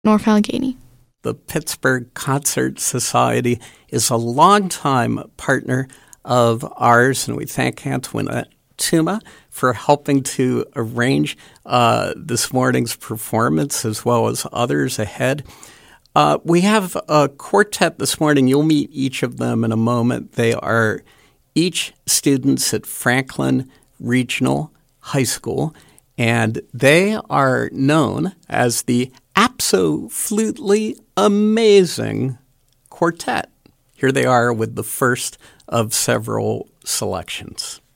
North Allegheny. The Pittsburgh Concert Society is a longtime partner of ours, and we thank Antoinette Tuma for helping to arrange this morning's performance as well as others ahead. We have a quartet this morning. You'll meet each of them in a moment. They are each students at Franklin Regional High School, and they are known as the Absolutely Amazing Quartet. Here they are with the first of several selections.